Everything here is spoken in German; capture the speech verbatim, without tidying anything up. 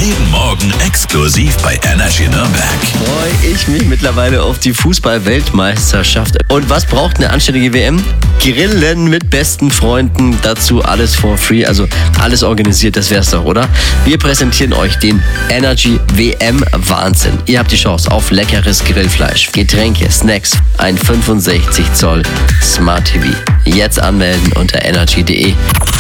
Jeden Morgen exklusiv bei Energy Nürnberg. Freue ich mich mittlerweile auf die Fußball-Weltmeisterschaft. Und was braucht eine anständige W M? Grillen mit besten Freunden, dazu alles for free, also alles organisiert, das wär's doch, oder? Wir präsentieren euch den Energy W M Wahnsinn. Ihr habt die Chance auf leckeres Grillfleisch, Getränke, Snacks, ein fünfundsechzig Zoll Smart T V. Jetzt anmelden unter energy punkt de.